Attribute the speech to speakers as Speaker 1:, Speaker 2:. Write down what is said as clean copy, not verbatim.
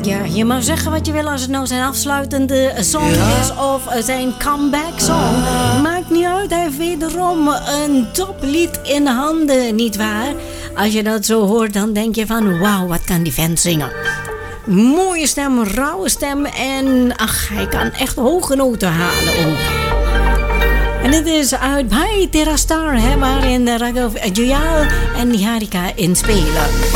Speaker 1: Ja, je mag zeggen wat je wil als het nou zijn afsluitende song is of zijn comeback song. Maakt niet uit, hij heeft wederom een toplied in handen, nietwaar? Als je dat zo hoort, dan denk je van wauw, wat kan die vent zingen. Mooie stem, rauwe stem en ach, hij kan echt hoge noten halen ook. En dit is uit bij Terra Star, hè, waarin Raghav Juyal en Niharika in spelen.